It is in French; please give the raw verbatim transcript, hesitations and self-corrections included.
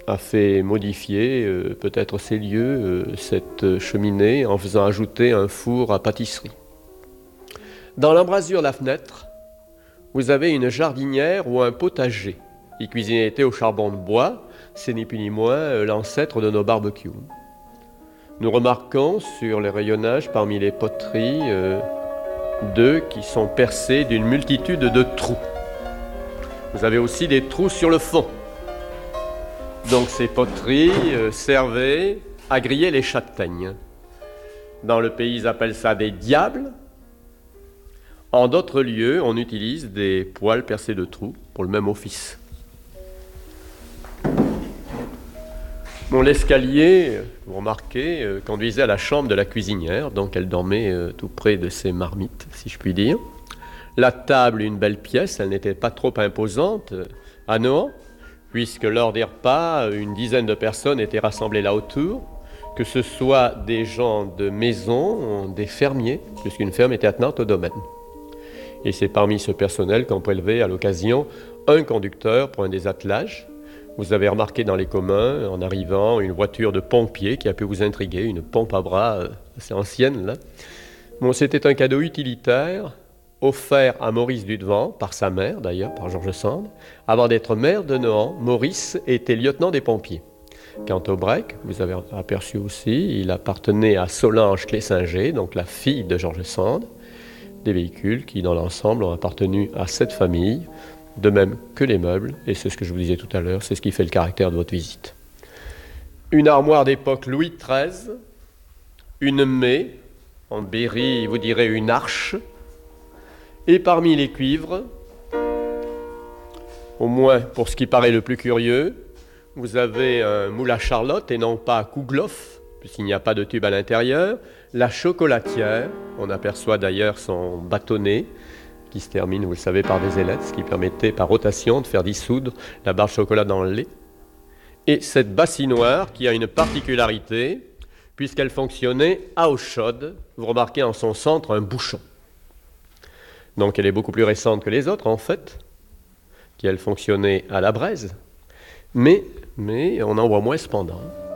a fait modifier euh, peut-être ces lieux, euh, cette cheminée, en faisant ajouter un four à pâtisserie. Dans l'embrasure de la fenêtre, vous avez une jardinière ou un potager. Y cuisiner était au charbon de bois, c'est ni plus ni moins euh, l'ancêtre de nos barbecues. Nous remarquons sur les rayonnages parmi les poteries euh, d'œufs qui sont percés d'une multitude de trous. Vous avez aussi des trous sur le fond. Donc ces poteries euh, servaient à griller les châtaignes. Dans le pays, ils appellent ça des diables. En d'autres lieux, on utilise des poêles percées de trous pour le même office. Bon, l'escalier, vous remarquez, euh, conduisait à la chambre de la cuisinière, donc elle dormait euh, tout près de ses marmites, si je puis dire. La table, une belle pièce, elle n'était pas trop imposante, euh, à Nohant, puisque lors des repas, une dizaine de personnes étaient rassemblées là autour, que ce soit des gens de maison, des fermiers, puisqu'une ferme était attenante au domaine. Et c'est parmi ce personnel qu'on prélevait à l'occasion un conducteur pour un des attelages. Vous avez remarqué dans les communs, en arrivant, une voiture de pompier qui a pu vous intriguer, une pompe à bras assez ancienne, là. Bon, c'était un cadeau utilitaire, offert à Maurice Dudevant, par sa mère d'ailleurs, par George Sand. Avant d'être maire de Nohant, Maurice était lieutenant des pompiers. Quant au break, vous avez aperçu aussi, il appartenait à Solange Clessinger, donc la fille de George Sand. Des véhicules qui, dans l'ensemble, ont appartenu à cette famille, de même que les meubles, et c'est ce que je vous disais tout à l'heure, c'est ce qui fait le caractère de votre visite. Une armoire d'époque Louis treize, une mée, en Berry, vous direz une arche, et parmi les cuivres, au moins pour ce qui paraît le plus curieux, vous avez un moule à charlotte et non pas Kouglof, puisqu'il n'y a pas de tube à l'intérieur, la chocolatière, on aperçoit d'ailleurs son bâtonnet, qui se termine, vous le savez, par des ailettes, ce qui permettait par rotation de faire dissoudre la barre de chocolat dans le lait. Et cette bassinoire qui a une particularité, puisqu'elle fonctionnait à eau chaude, vous remarquez en son centre un bouchon. Donc elle est beaucoup plus récente que les autres, en fait, qui elle fonctionnait à la braise, mais, mais on en voit moins cependant.